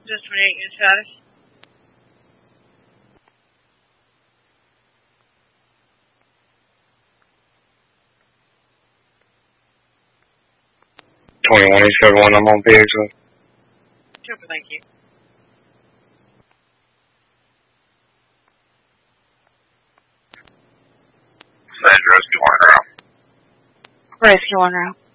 Just 28 unit status. $21.87, I'm on PXO. Super, thank you. Rescue 1 route. Rescue 1 route.